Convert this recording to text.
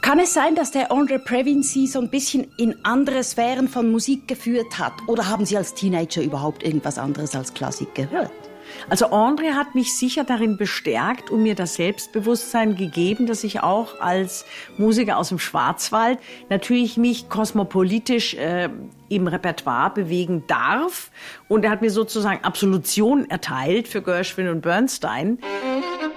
Kann es sein, dass der André Previn Sie so ein bisschen in andere Sphären von Musik geführt hat? Oder haben Sie als Teenager überhaupt irgendwas anderes als Klassik gehört? Also André hat mich sicher darin bestärkt und mir das Selbstbewusstsein gegeben, dass ich auch als Musiker aus dem Schwarzwald natürlich mich kosmopolitisch im Repertoire bewegen darf. Und er hat mir sozusagen Absolution erteilt für Gershwin und Bernstein.